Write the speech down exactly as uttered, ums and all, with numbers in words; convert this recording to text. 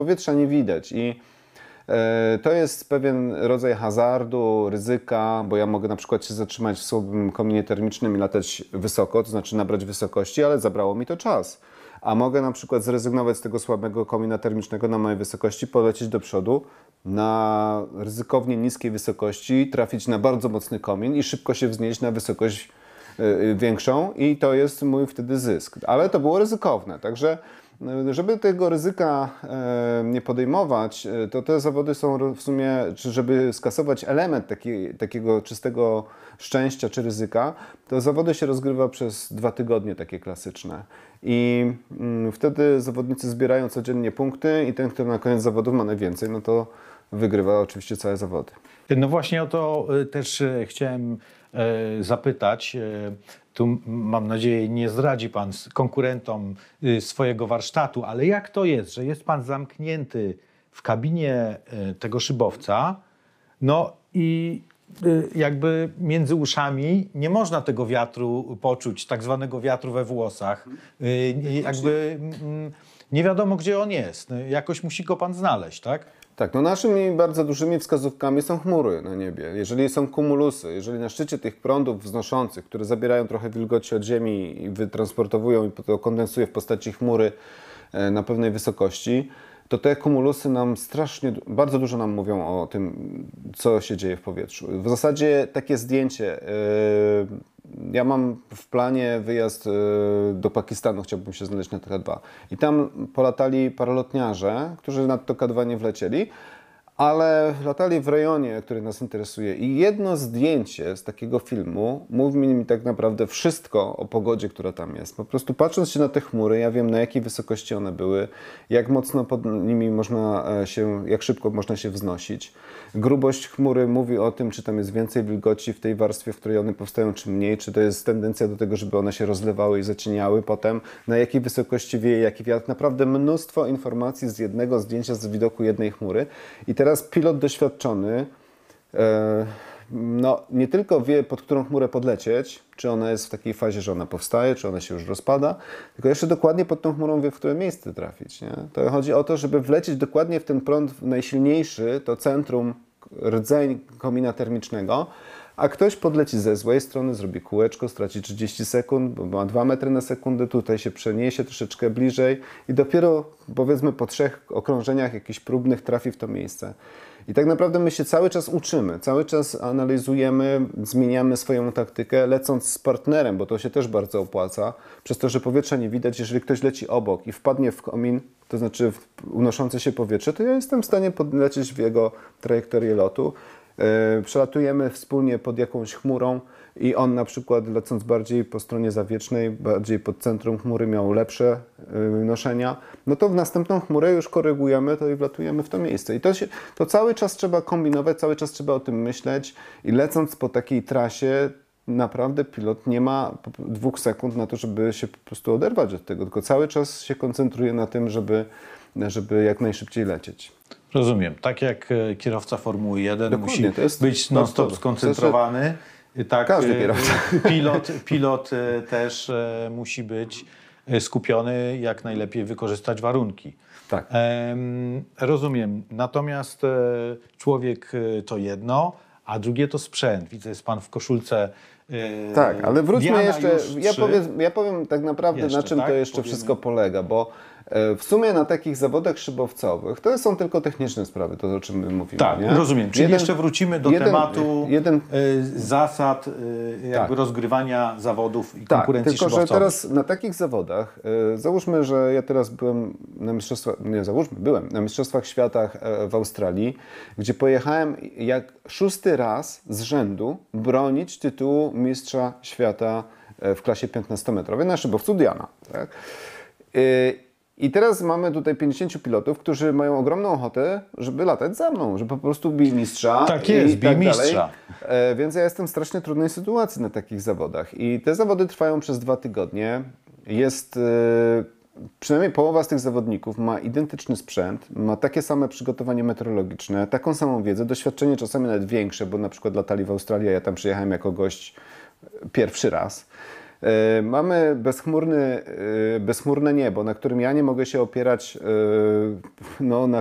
powietrza nie widać i to jest pewien rodzaj hazardu, ryzyka, bo ja mogę na przykład się zatrzymać w słabym kominie termicznym i latać wysoko, to znaczy nabrać wysokości, ale zabrało mi to czas. A mogę na przykład zrezygnować z tego słabego komina termicznego na małej wysokości, polecieć do przodu na ryzykownie niskiej wysokości, trafić na bardzo mocny komin i szybko się wznieść na wysokość większą i to jest mój wtedy zysk. Ale to było ryzykowne, także żeby tego ryzyka nie podejmować, to te zawody są w sumie, czy żeby skasować element taki, takiego czystego szczęścia czy ryzyka, to zawody się rozgrywa przez dwa tygodnie takie klasyczne. I wtedy zawodnicy zbierają codziennie punkty i ten, który na koniec zawodów ma najwięcej, no to wygrywa oczywiście całe zawody. No właśnie o to też chciałem zapytać. Tu mam nadzieję nie zdradzi Pan konkurentom swojego warsztatu, ale jak to jest, że jest Pan zamknięty w kabinie tego szybowca, no i jakby między uszami nie można tego wiatru poczuć, tak zwanego wiatru we włosach. Jakby nie wiadomo, gdzie on jest. Jakoś musi go Pan znaleźć, tak? Tak, no naszymi bardzo dużymi wskazówkami są chmury na niebie. Jeżeli są kumulusy, jeżeli na szczycie tych prądów wznoszących, które zabierają trochę wilgoci od ziemi i wytransportowują i to kondensuje w postaci chmury na pewnej wysokości, to te kumulusy nam strasznie, bardzo dużo nam mówią o tym, co się dzieje w powietrzu. W zasadzie takie zdjęcie, yy, ja mam w planie wyjazd yy, do Pakistanu, chciałbym się znaleźć na K dwa. I tam polatali paralotniarze, którzy na to K dwa nie wlecieli, ale latali w rejonie, który nas interesuje. I jedno zdjęcie z takiego filmu mówi mi tak naprawdę wszystko o pogodzie, która tam jest. Po prostu patrząc się na te chmury, ja wiem, na jakiej wysokości one były, jak mocno pod nimi można się, jak szybko można się wznosić. Grubość chmury mówi o tym, czy tam jest więcej wilgoci w tej warstwie, w której one powstają, czy mniej, czy to jest tendencja do tego, żeby one się rozlewały i zacieniały potem, na jakiej wysokości wieje, jaki wiatr. Naprawdę mnóstwo informacji z jednego zdjęcia, z widoku jednej chmury. I teraz pilot doświadczony e, no, nie tylko wie, pod którą chmurę podlecieć, czy ona jest w takiej fazie, że ona powstaje, czy ona się już rozpada, tylko jeszcze dokładnie pod tą chmurą wie, w które miejsce trafić. Nie? To chodzi o to, żeby wlecieć dokładnie w ten prąd najsilniejszy, to centrum, rdzeń komina termicznego, a ktoś podleci ze złej strony, zrobi kółeczko, straci trzydzieści sekund, bo ma dwa metry na sekundę, tutaj się przeniesie troszeczkę bliżej i dopiero powiedzmy po trzech okrążeniach jakichś próbnych trafi w to miejsce. I tak naprawdę my się cały czas uczymy, cały czas analizujemy, zmieniamy swoją taktykę, lecąc z partnerem, bo to się też bardzo opłaca, przez to, że powietrza nie widać. Jeżeli ktoś leci obok i wpadnie w komin, to znaczy w unoszące się powietrze, to ja jestem w stanie podlecieć w jego trajektorię lotu. Yy, przelatujemy wspólnie pod jakąś chmurą i on na przykład lecąc bardziej po stronie zawiecznej, bardziej pod centrum chmury miał lepsze yy, noszenia, no to w następną chmurę już korygujemy to i wlatujemy w to miejsce. I to, się, to cały czas trzeba kombinować, cały czas trzeba o tym myśleć i lecąc po takiej trasie naprawdę pilot nie ma dwóch sekund na to, żeby się po prostu oderwać od tego, tylko cały czas się koncentruje na tym, żeby, żeby jak najszybciej lecieć. Rozumiem. Tak jak kierowca Formuły jeden Dokładnie, musi to jest być non-stop skoncentrowany, tak każdy kierowca. Pilot, pilot też musi być skupiony, jak najlepiej wykorzystać warunki. Tak. Rozumiem. Natomiast człowiek to jedno, a drugie to sprzęt. Widzę, jest Pan w koszulce. Tak, ale wróćmy Diana jeszcze, ja trzy. powiem, ja powiem tak naprawdę Jeszcze, na czym tak? to jeszcze Powiemy. wszystko polega, bo w sumie na takich zawodach szybowcowych to są tylko techniczne sprawy, to o czym my mówimy. Tak, nie? rozumiem. Czyli jeden, jeszcze wrócimy do jeden, tematu jeden, y, zasad y, jakby tak. rozgrywania zawodów i Tak, konkurencji tylko że szybowcowej. teraz na takich zawodach, y, załóżmy, że ja teraz byłem na mistrzostwach, nie załóżmy, byłem na mistrzostwach świata y, w Australii, gdzie pojechałem jak szósty raz z rzędu bronić tytułu mistrza świata y, w klasie piętnastometrowej na szybowcu Diana. Tak? Y, I teraz mamy tutaj pięćdziesięciu pilotów, którzy mają ogromną ochotę, żeby latać za mną, żeby po prostu bij mistrza. Tak jest, i bij tak mistrza. dalej. E, więc ja jestem w strasznie trudnej sytuacji na takich zawodach. I te zawody trwają przez dwa tygodnie. Jest, e, przynajmniej połowa z tych zawodników ma identyczny sprzęt, ma takie same przygotowanie meteorologiczne, taką samą wiedzę, doświadczenie czasami nawet większe, bo na przykład latali w Australii, a ja tam przyjechałem jako gość pierwszy raz. E, Mamy bezchmurny, e, bezchmurne niebo, na którym ja nie mogę się opierać e, no, na